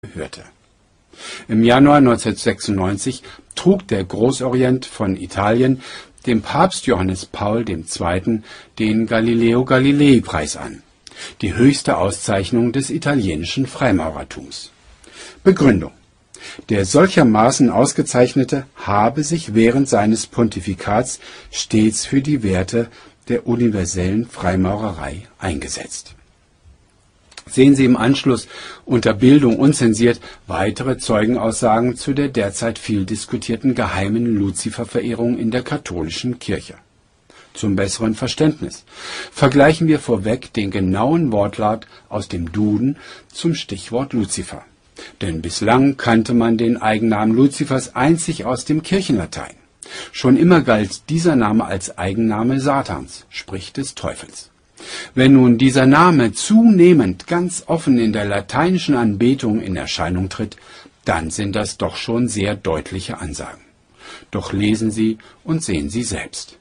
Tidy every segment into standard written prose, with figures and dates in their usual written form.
hörte. Im Januar 1996 trug der Großorient von Italien dem Papst Johannes Paul II. Den Galileo-Galilei-Preis an, die höchste Auszeichnung des italienischen Freimaurertums. Begründung: Der solchermaßen Ausgezeichnete habe sich während seines Pontifikats stets für die Werte der universellen Freimaurerei eingesetzt. Sehen Sie im Anschluss unter Bildung unzensiert weitere Zeugenaussagen zu der derzeit viel diskutierten geheimen Luziferverehrung in der katholischen Kirche. Zum besseren Verständnis vergleichen wir vorweg den genauen Wortlaut aus dem Duden zum Stichwort Luzifer. Denn bislang kannte man den Eigennamen Luzifers einzig aus dem Kirchenlatein. Schon immer galt dieser Name als Eigenname Satans, sprich des Teufels. Wenn nun dieser Name zunehmend ganz offen in der lateinischen Anbetung in Erscheinung tritt, dann sind das doch schon sehr deutliche Ansagen. Doch lesen Sie und sehen Sie selbst.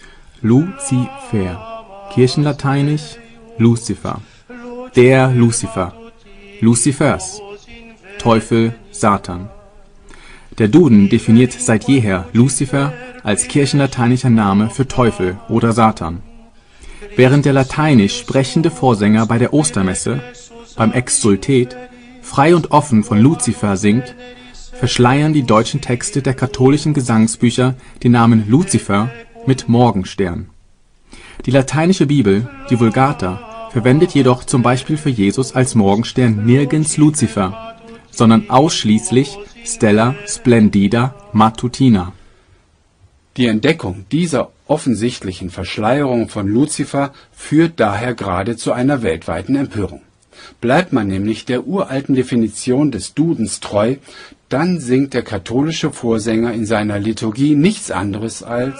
Luzifer, kirchenlateinisch Lucifer, der Lucifer, Lucifers, Teufel, Satan. Der Duden definiert seit jeher Lucifer als kirchenlateinischer Name für Teufel oder Satan. Während der lateinisch sprechende Vorsänger bei der Ostermesse, beim Exsultet, frei und offen von Luzifer singt, verschleiern die deutschen Texte der katholischen Gesangsbücher den Namen Luzifer mit Morgenstern. Die lateinische Bibel, die Vulgata, verwendet jedoch zum Beispiel für Jesus als Morgenstern nirgends Luzifer, sondern ausschließlich Stella Splendida Matutina. Die Entdeckung dieser offensichtlichen Verschleierung von Luzifer führt daher gerade zu einer weltweiten Empörung. Bleibt man nämlich der uralten Definition des Dudens treu, dann singt der katholische Vorsänger in seiner Liturgie nichts anderes als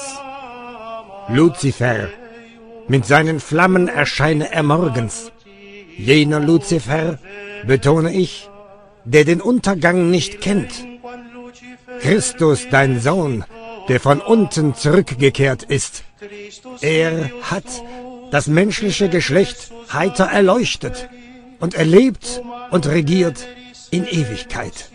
Luzifer, mit seinen Flammen erscheine er morgens. Jener Luzifer, betone ich, der den Untergang nicht kennt. Christus, dein Sohn, der von unten zurückgekehrt ist. Er hat das menschliche Geschlecht heiter erleuchtet und er lebt und regiert in Ewigkeit.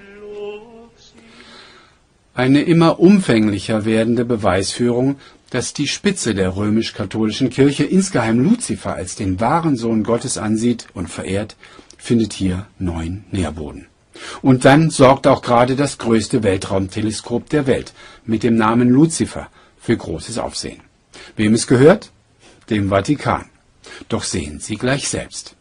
Eine immer umfänglicher werdende Beweisführung, dass die Spitze der römisch-katholischen Kirche insgeheim Luzifer als den wahren Sohn Gottes ansieht und verehrt, findet hier neuen Nährboden. Und dann sorgt auch gerade das größte Weltraumteleskop der Welt mit dem Namen Luzifer für großes Aufsehen. Wem es gehört? Dem Vatikan. Doch sehen Sie gleich selbst.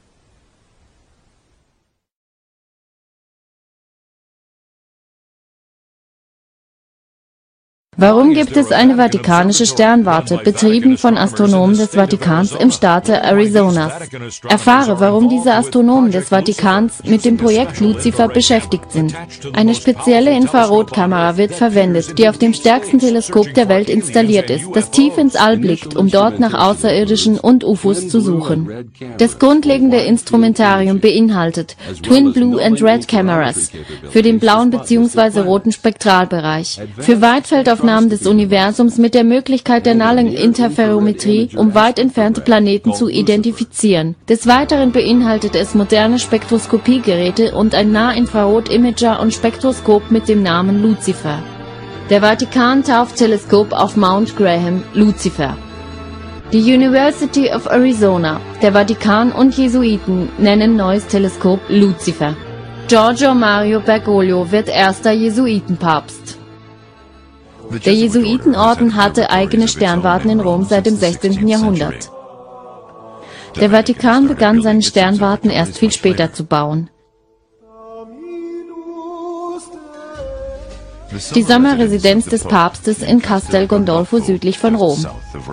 Warum gibt es eine vatikanische Sternwarte, betrieben von Astronomen des Vatikans im Staate Arizonas? Erfahre, warum diese Astronomen des Vatikans mit dem Projekt Luzifer beschäftigt sind. Eine spezielle Infrarotkamera wird verwendet, die auf dem stärksten Teleskop der Welt installiert ist, das tief ins All blickt, um dort nach Außerirdischen und UFOs zu suchen. Das grundlegende Instrumentarium beinhaltet Twin Blue and Red Cameras für den blauen bzw. roten Spektralbereich, für Weitfeldaufnahmen des Universums mit der Möglichkeit der Nullen-Interferometrie, um weit entfernte Planeten zu identifizieren. Des Weiteren beinhaltet es moderne Spektroskopiegeräte und ein Nahinfrarot-Imager und Spektroskop mit dem Namen Luzifer. Der Vatikan tauft Teleskop auf Mount Graham Luzifer. Die University of Arizona, der Vatikan und Jesuiten nennen neues Teleskop Luzifer. Giorgio Mario Bergoglio wird erster Jesuitenpapst. Der Jesuitenorden hatte eigene Sternwarten in Rom seit dem 16. Jahrhundert. Der Vatikan begann seine Sternwarten erst viel später zu bauen. Die Sommerresidenz des Papstes in Castel Gandolfo südlich von Rom.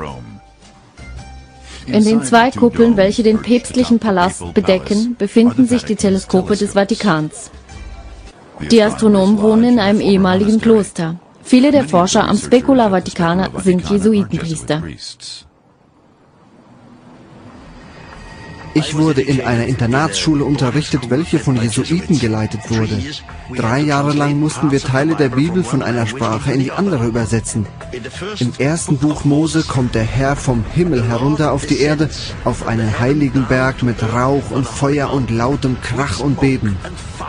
In den zwei Kuppeln, welche den päpstlichen Palast bedecken, befinden sich die Teleskope des Vatikans. Die Astronomen wohnen in einem ehemaligen Kloster. Viele der Forscher am Specula Vaticana sind Jesuitenpriester. Ich wurde in einer Internatsschule unterrichtet, welche von Jesuiten geleitet wurde. 3 Jahre lang mussten wir Teile der Bibel von einer Sprache in die andere übersetzen. Im ersten Buch Mose kommt der Herr vom Himmel herunter auf die Erde, auf einen heiligen Berg mit Rauch und Feuer und lautem Krach und Beben.